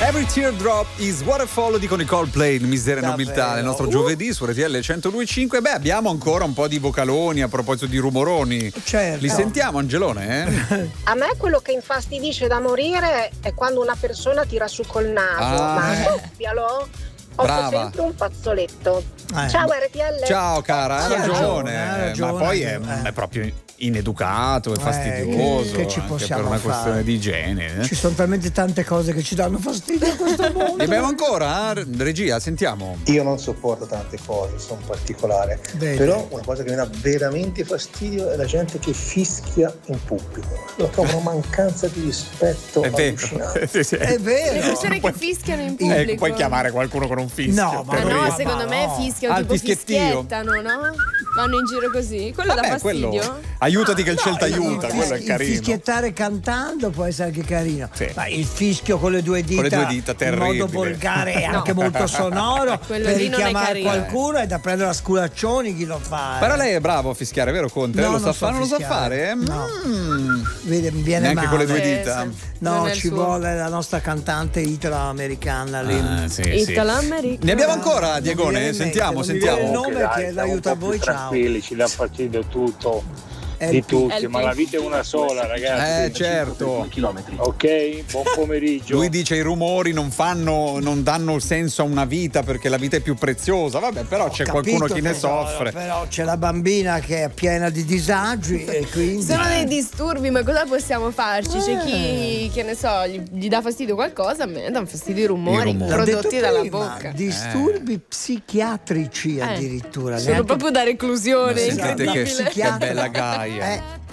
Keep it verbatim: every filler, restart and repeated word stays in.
Every teardrop is waterfall, dicono i Coldplay, Miseria e Davvero? nobiltà, il nostro Uh. giovedì su R T L centodue e cinque. Beh, abbiamo ancora un po' di vocaloni a proposito di rumoroni. Certo. Li sentiamo, Angelone? Eh? A me quello che infastidisce da morire è quando una persona tira su col naso, Ah. ma soffialo. Offro Brava. sempre un fazzoletto. Eh. Ciao R T L. Ciao cara, hai Sì, ha ragione, ragione, ha ragione, ma poi è, eh. è proprio ineducato, è Eh, fastidioso, che ci anche possiamo per una fare? questione di igiene. eh. Ci sono talmente tante cose che ci danno fastidio a questo mondo. Ne abbiamo ancora? Regia, sentiamo. Io non sopporto tante cose, sono particolare, Vedi. però una cosa che mi dà veramente fastidio è la gente che fischia in pubblico. Lo trovo una mancanza di rispetto È vero. allucinante. Sì, sì. È Le vero. persone che fischiano in pubblico. Eh, puoi chiamare qualcuno con un fischio. No, ma Ma terribile. no, Ma secondo no. me fischiano Ah, tipo il fischiettio. fischiettano, no? Vanno in giro così. Quello dà Vabbè, fastidio? quello aiutati che il Celta il- aiuta, il, quello è il carino. fischiettare cantando può essere anche carino, Sì. ma il fischio con le due dita, Con le due dita, in terribile. modo volgare e No. anche molto sonoro Quello per lì non è richiamare carino. qualcuno è da prendere a sculaccioni chi lo fa. eh. Però lei è bravo a fischiare, vero Conte? No, lo non sa so fare, non lo sa fischiare. fare? No. Mm. Vede, mi viene Neanche male. con le due Eh, dita. sì. No, Non è il ci suo. vuole la nostra cantante italo-americana lì. Ah, sì, sì. Italo-americano. Ne abbiamo ancora, Non mi Diegone? viene in mente, Sentiamo, non mi viene il sentiamo. nome Dai, che siamo l'aiuta a un po' voi, più ciao. tranquilli, ci dà fastidio tutto È di il tutti, L P. ma la vita è una sola, ragazzi. Eh, certo. Ok, buon pomeriggio. Lui dice i rumori non fanno, non danno senso a una vita perché la vita è più preziosa. Vabbè, però c'è Capito, qualcuno che ne tesoro, soffre. Però c'è la bambina che è piena di disagi e quindi Sono dei disturbi, ma cosa possiamo farci? C'è chi, che ne so, gli, gli dà fastidio qualcosa, a me danno fastidio i rumori, I rumori. L'ho detto prodotti dalla prima, bocca. disturbi psichiatrici Eh. addirittura. Sono neanche- proprio da reclusione, Sentite che, incredibile. che bella gaia. Eh,